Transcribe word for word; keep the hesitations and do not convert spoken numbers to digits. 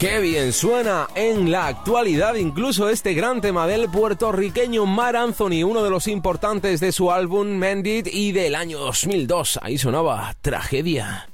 Qué bien suena en la actualidad incluso este gran tema del puertorriqueño Mar Anthony, uno de los importantes de su álbum Mend It y del año dos mil dos. Ahí sonaba Tragedia.